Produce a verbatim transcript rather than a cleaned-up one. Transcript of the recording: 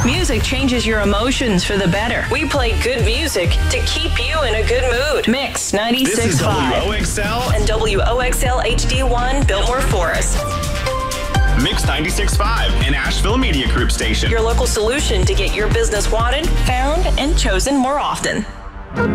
Music changes your emotions for the better. We play good music to keep you in a good mood. Mix ninety-six point five. This is W O X L and W O X L H D one, Biltmore Forest. Mix ninety-six point five, an Asheville Media Group station. Your local solution to get your business wanted, found, and chosen more often.